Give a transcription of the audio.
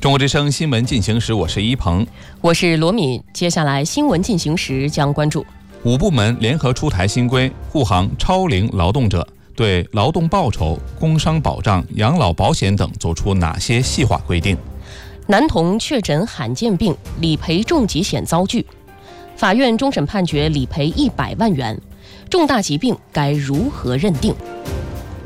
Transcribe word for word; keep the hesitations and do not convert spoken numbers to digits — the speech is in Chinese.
中国之声新闻进行时，我是一鹏， 我是罗敏。接下来新闻进行时将关注五部门联合出台新规，护航超龄劳动者，对劳动报酬、工伤保障、养老保险等作出哪些细化规定？ 男童确诊罕见病理赔重疾险遭拒，法院终审判决理赔一百万元，重大疾病该如何认定？